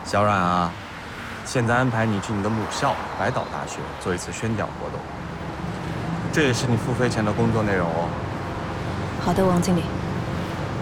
小冉啊，现在安排你去你的母校白岛大学做一次宣讲活动，这也是你付费前的工作内容哦。 好的，王经理。